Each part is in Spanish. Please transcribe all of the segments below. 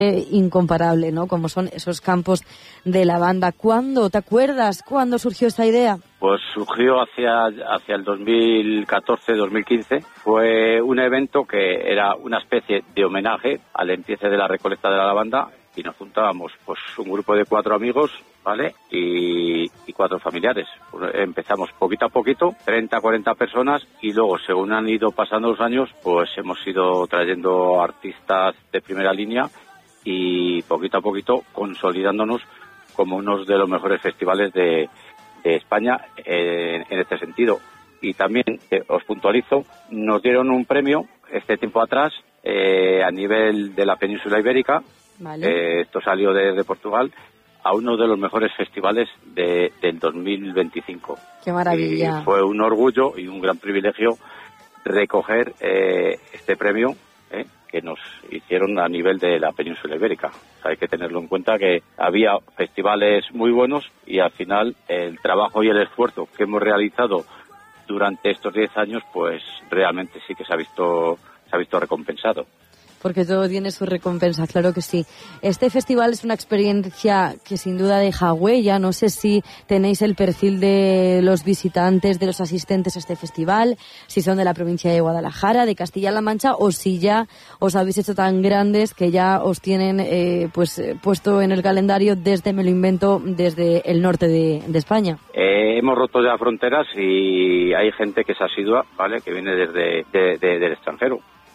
incomparable, ¿no? Como son esos campos de lavanda. ¿Cuándo, te acuerdas, cuándo surgió esta idea? Pues surgió hacia el 2014-2015. Fue un evento que era una especie de homenaje al empiece de la recolecta de la lavanda, y nos juntábamos pues un grupo de 4 amigos, ¿vale? Y 4 familiares. Empezamos poquito a poquito, 30, 40 personas, y luego, según han ido pasando los años, pues hemos ido trayendo artistas de primera línea y poquito a poquito consolidándonos como uno de los mejores festivales de España en este sentido. Y también, os puntualizo, nos dieron un premio este tiempo atrás a nivel de la península ibérica. Vale. Esto salió de Portugal, a uno de los mejores festivales del 2025. ¡Qué maravilla! Y fue un orgullo y un gran privilegio recoger este premio que nos hicieron a nivel de la península ibérica. O sea, hay que tenerlo en cuenta, que había festivales muy buenos y al final el trabajo y el esfuerzo que hemos realizado durante estos 10 años, pues realmente sí que se ha visto recompensado. Porque todo tiene su recompensa, claro que sí. Este festival es una experiencia que sin duda deja huella. No sé si tenéis el perfil de los visitantes, de los asistentes a este festival, si son de la provincia de Guadalajara, de Castilla-La Mancha, o si ya os habéis hecho tan grandes que ya os tienen puesto en el calendario desde, me lo invento, desde el norte de España. Hemos roto ya fronteras y hay gente que es asidua, ¿vale?, que viene del extranjero.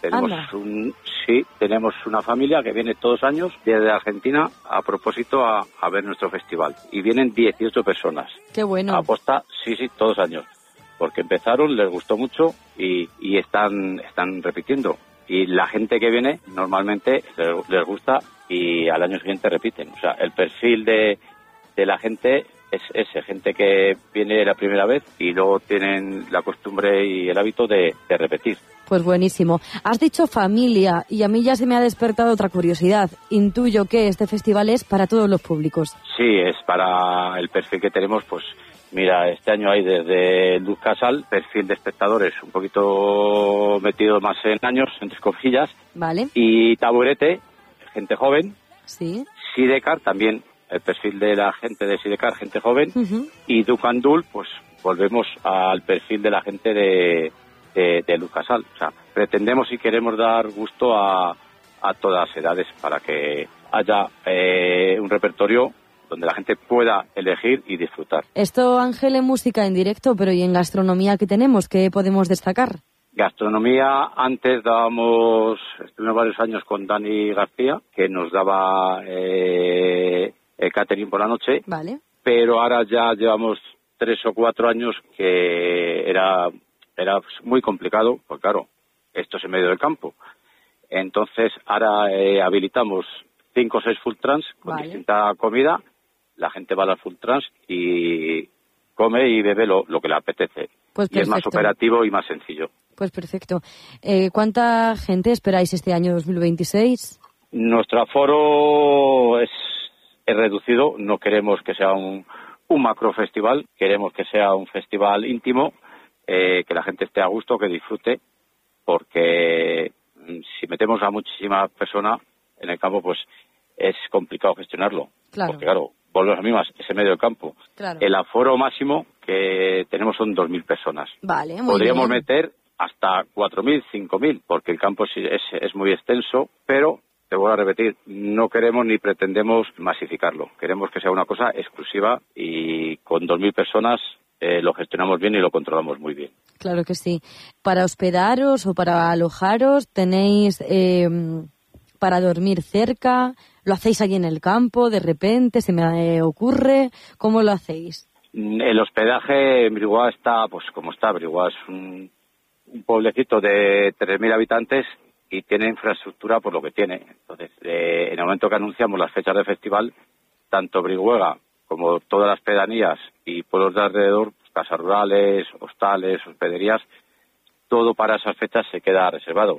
Tenemos una familia que viene todos los años desde Argentina a propósito a ver nuestro festival. Y vienen 18 personas. ¡Qué bueno! Aposta, sí, todos los años. Porque empezaron, les gustó mucho y están repitiendo. Y la gente que viene normalmente les gusta y al año siguiente repiten. O sea, el perfil de la gente es ese, gente que viene la primera vez y luego tienen la costumbre y el hábito de repetir. Pues buenísimo. Has dicho familia y a mí ya se me ha despertado otra curiosidad. Intuyo que este festival es para todos los públicos. Sí, es para el perfil que tenemos. Pues mira, este año hay desde Luz Casal, perfil de espectadores un poquito metido más en años, entre comillas. Vale. Y Taburete, gente joven. Sí. Sidecar también, el perfil de la gente de Sidecar, gente joven. Uh-huh. Y Ducandul, pues volvemos al perfil de la gente de Luz Casal. O sea, pretendemos y queremos dar gusto a todas las edades para que haya un repertorio donde la gente pueda elegir y disfrutar. Esto, Ángel, en música en directo, pero ¿y en gastronomía qué tenemos? ¿Qué podemos destacar? Gastronomía, antes estuvimos varios años con Dani García, que nos daba catering por la noche. Vale. Pero ahora ya llevamos 3 o 4 años que era muy complicado, pues claro, esto es en medio del campo. Entonces ahora habilitamos 5 o 6 food trucks con distinta comida. La gente va a las food trucks y come y bebe lo que le apetece. Pues y es más operativo y más sencillo. Pues perfecto. ¿Cuánta gente esperáis este año 2026? Nuestro aforo es reducido. No queremos que sea un macro festival. Queremos que sea un festival íntimo, que la gente esté a gusto, que disfrute, porque si metemos a muchísimas personas en el campo, pues es complicado gestionarlo. Claro. Porque claro, volvemos a mismas, ese medio del campo. Claro. El aforo máximo que tenemos son 2.000 personas. Vale, muy Podríamos bien. meter hasta 4.000, 5.000, porque el campo es muy extenso, pero te voy a repetir, no queremos ni pretendemos masificarlo. Queremos que sea una cosa exclusiva y con 2.000 personas lo gestionamos bien y lo controlamos muy bien. Claro que sí. ¿Para hospedaros o para alojaros tenéis para dormir cerca? ¿Lo hacéis allí en el campo? ¿De repente se me ocurre? ¿Cómo lo hacéis? El hospedaje en Briguá está, pues como está. Briguá es un pueblecito de 3.000 habitantes y tiene infraestructura por lo que tiene. Entonces, en el momento que anunciamos las fechas del festival, tanto Brihuega como todas las pedanías y pueblos de alrededor, casas rurales, hostales, hospederías, todo para esas fechas se queda reservado.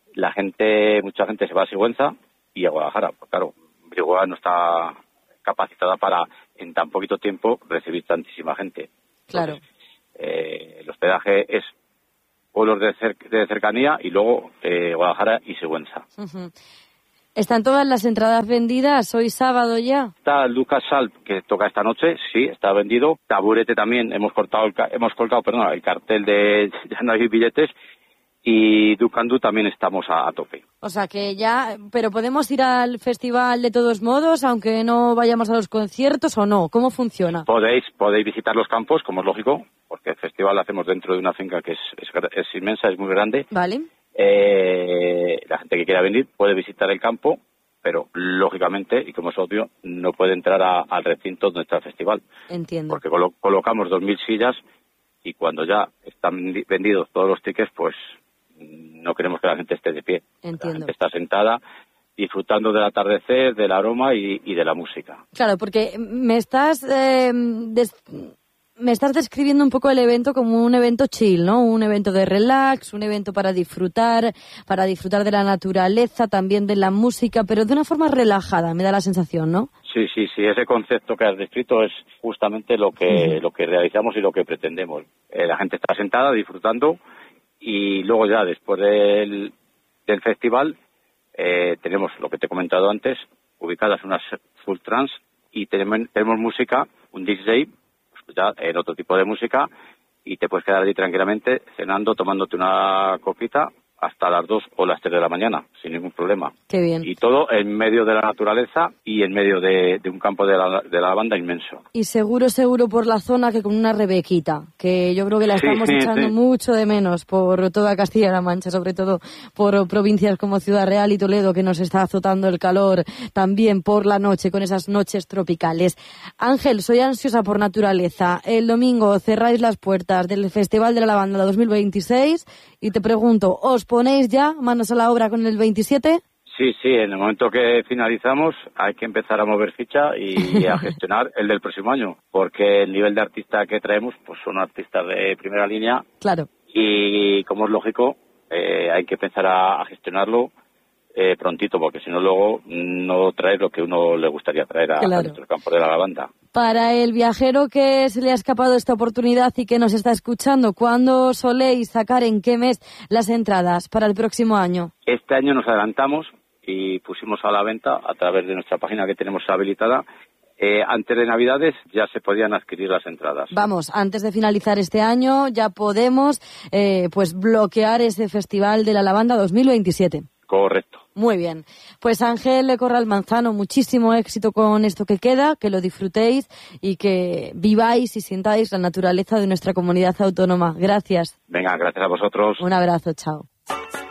Mucha gente se va a Sigüenza y a Guadalajara. Pues claro, Brihuega no está capacitada para en tan poquito tiempo recibir tantísima gente. Claro. Entonces, el hospedaje es pueblos de cercanía y luego Guadalajara y Sigüenza. Uh-huh. ¿Están todas las entradas vendidas? ¿Hoy sábado ya? Está Lucas Salp, que toca esta noche, sí, está vendido. Taburete también, hemos colgado el cartel de ya no hay billetes. Y Ducandú también estamos a tope. O sea que ya, pero ¿podemos ir al festival de todos modos, aunque no vayamos a los conciertos o no? ¿Cómo funciona? Podéis visitar los campos, como es lógico, porque el festival lo hacemos dentro de una finca que es inmensa, es muy grande. Vale. La gente que quiera venir puede visitar el campo, pero lógicamente, y como es obvio, no puede entrar al recinto donde está el festival. Entiendo. Porque colocamos 2.000 sillas y cuando ya están vendidos todos los tickets, pues no queremos que la gente esté de pie. Entiendo. La gente está sentada disfrutando del atardecer, del aroma y de la música. Claro, porque me estás describiendo un poco el evento como un evento chill, ¿no? Un evento de relax, un evento para disfrutar de la naturaleza, también de la música, pero de una forma relajada, me da la sensación, ¿no? Sí, ese concepto que has descrito es justamente lo que realizamos y lo que pretendemos. La gente está sentada disfrutando y luego ya después del festival tenemos lo que te he comentado antes, ubicadas unas full trance y tenemos música, un DJ, ya en otro tipo de música, y te puedes quedar allí tranquilamente cenando, tomándote una copita hasta las 2 o las 3 de la mañana, sin ningún problema. Qué bien. Y todo en medio de la naturaleza y en medio de un campo de la lavanda inmenso. Y seguro por la zona que con una rebequita, que yo creo que la estamos echando mucho de menos por toda Castilla-La Mancha, sobre todo por provincias como Ciudad Real y Toledo, que nos está azotando el calor también por la noche, con esas noches tropicales. Ángel, soy ansiosa por naturaleza. El domingo cerráis las puertas del Festival de la Lavanda 2026 y te pregunto, ¿os ponéis ya manos a la obra con el 27? Sí, en el momento que finalizamos hay que empezar a mover ficha y a gestionar el del próximo año, porque el nivel de artista que traemos pues son artistas de primera línea. Claro. Y como es lógico, hay que empezar a gestionarlo prontito, porque si no luego no trae lo que uno le gustaría traer a nuestro campo de la lavanda. Para el viajero que se le ha escapado esta oportunidad y que nos está escuchando, ¿cuándo soléis sacar, en qué mes, las entradas para el próximo año? Este año nos adelantamos y pusimos a la venta a través de nuestra página que tenemos habilitada. Antes de Navidades ya se podían adquirir las entradas. Vamos, antes de finalizar este año ya podemos bloquear ese Festival de la Lavanda 2027. Correcto. Muy bien. Pues Ángel Corral Manzano, muchísimo éxito con esto que queda, que lo disfrutéis y que viváis y sintáis la naturaleza de nuestra comunidad autónoma. Gracias. Venga, gracias a vosotros. Un abrazo, chao.